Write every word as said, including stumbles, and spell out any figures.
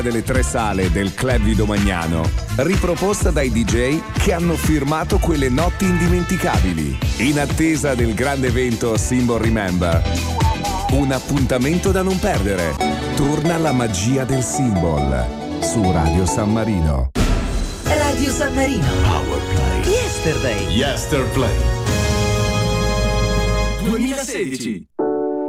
delle tre sale del Club di Domagnano, riproposta dai D J che hanno firmato quelle notti indimenticabili. In attesa del grande evento Symbol Remember, un appuntamento da non perdere. Torna la magia del Symbol su Radio San Marino. Radio San Marino. Powerplay. Yesterday. Yesterplay. duemilasedici.